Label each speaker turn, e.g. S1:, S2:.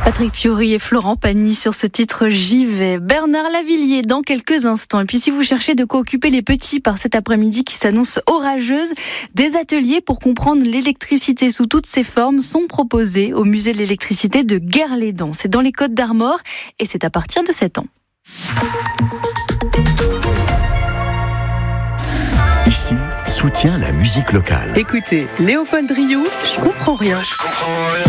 S1: Patrick Fiori et Florent Pagny sur ce titre J'y vais. Bernard Lavilliers dans quelques instants. Et puis si vous cherchez de quoi occuper les petits par cet après-midi qui s'annonce orageuse, des ateliers pour comprendre l'électricité sous toutes ses formes sont proposés au musée de l'électricité de Guerlédan. C'est dans les Côtes d'Armor et c'est à partir de 7 ans.
S2: Ici, soutient la musique locale.
S3: Écoutez, Léopold Rioux, je comprends rien.